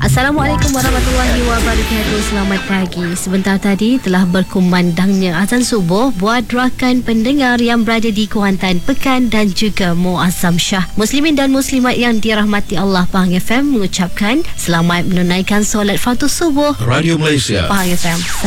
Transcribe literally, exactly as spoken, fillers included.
Assalamualaikum warahmatullahi wabarakatuh. Selamat pagi. Sebentar tadi telah berkumandangnya azan subuh buat rakan pendengar yang berada di Kuantan, Pekan dan juga Muazzam Shah. Muslimin dan muslimat yang dirahmati Allah, Pahang F M mengucapkan selamat menunaikan solat fardu subuh. Radio Malaysia Pahang F M.